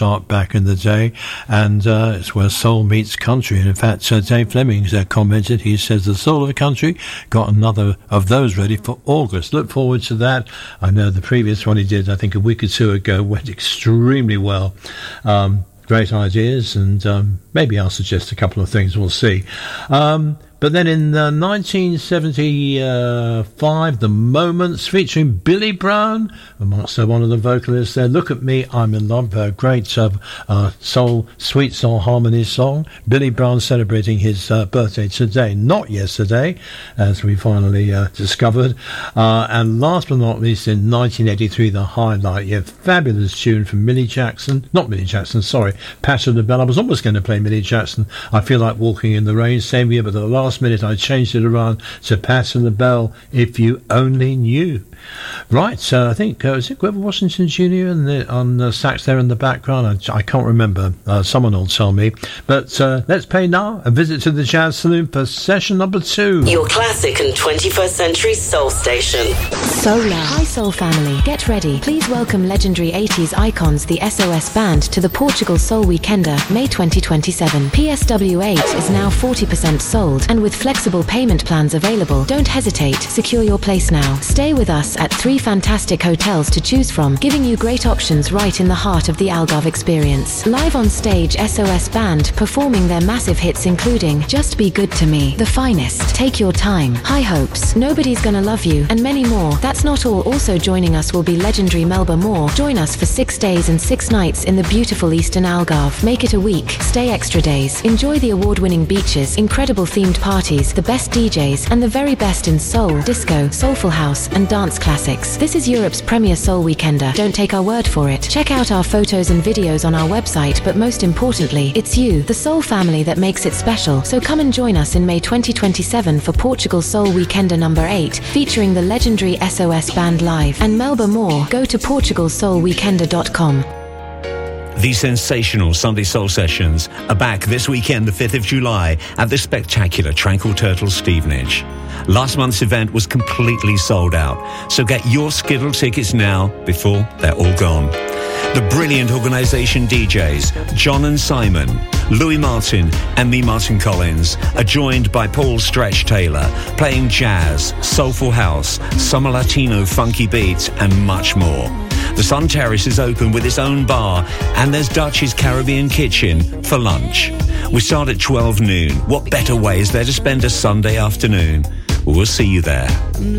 chart back in the day, and it's where soul meets country. And in fact, Dave Fleming commented, he says the soul of the country got another of those ready for August. Look forward to that. I know the previous one he did, I think a week or two ago, went extremely well. Great ideas, and maybe I'll suggest a couple of things, we'll see. But then in 1975, The Moments, featuring Billy Brown, amongst one of the vocalists there. Look at Me, I'm in Love, a great soul, sweet soul harmony song. Billy Brown celebrating his birthday today, not yesterday, as we finally discovered. And last but not least, in 1983, the highlight, fabulous tune from Patti LaBelle. I was almost going to play Millie Jackson, I Feel Like Walking in the Rain, same year, but at the last minute I changed it around to Patti LaBelle, If You Only Knew. Right, I think, is it Grover Washington Jr. on the sax there in the background? I can't remember. Someone will tell me. But let's pay now a visit to the Jazz Saloon for session number 2. Your classic and 21st century soul station. Solar. Hi, soul family. Get ready. Please welcome legendary 80s icons, the SOS Band, to the Portugal Soul Weekender, May 2027. PSW 8 is now 40% sold, and with flexible payment plans available, don't hesitate. Secure your place now. Stay with us at 3 fantastic hotels to choose from, giving you great options right in the heart of the Algarve experience. Live on stage, SOS Band performing their massive hits including Just Be Good to Me, The Finest, Take Your Time, High Hopes, Nobody's Gonna Love You, and many more. That's not all. Also joining us will be legendary Melba Moore. Join us for 6 days and 6 nights in the beautiful Eastern Algarve. Make it a week. Stay extra days. Enjoy the award-winning beaches, incredible themed parties, the best DJs, and the very best in soul, disco, soulful house, and dance classics. This is Europe's premier soul weekender. Don't take our word for it. Check out our photos and videos on our website, but most importantly, it's you, the soul family, that makes it special. So come and join us in May 2027 for Portugal Soul Weekender number 8, featuring the legendary SOS Band live and Melba Moore. Go to portugalsoulweekender.com. The sensational Sunday Soul Sessions are back this weekend, the 5th of July, at the spectacular Tranquil Turtle Stevenage. Last month's event was completely sold out, so get your Skiddle tickets now before they're all gone. The brilliant organisation DJs, John and Simon, Louis Martin and me, Martin Collins, are joined by Paul Stretch Taylor, playing jazz, soulful house, summer Latino funky beats and much more. The Sun Terrace is open with its own bar, and there's Dutch's Caribbean Kitchen for lunch. We start at 12 noon. What better way is there to spend a Sunday afternoon? We'll see you there.